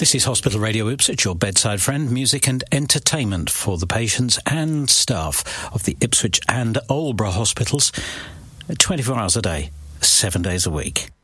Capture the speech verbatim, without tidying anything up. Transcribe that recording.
This is Hospital Radio Ipswich, your bedside friend, music and entertainment for the patients and staff of the Ipswich and Aldeburgh hospitals, twenty-four hours a day, seven days a week.